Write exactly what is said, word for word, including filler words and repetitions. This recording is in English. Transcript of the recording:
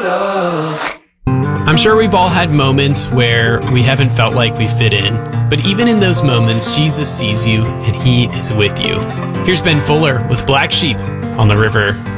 love. I'm sure we've all had moments where we haven't felt like we fit in, but even in those moments, Jesus sees you and he is with you. Here's Ben Fuller with Black Sheep on the River.